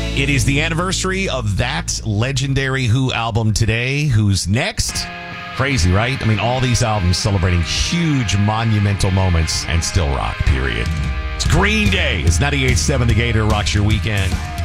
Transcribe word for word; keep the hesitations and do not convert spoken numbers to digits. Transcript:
It is the anniversary of that legendary Who album today. Who's next? Crazy, right? I mean, all these albums celebrating huge monumental moments and still rock, period. It's Green Day. It's ninety-eight point seven The Gator rocks your weekend.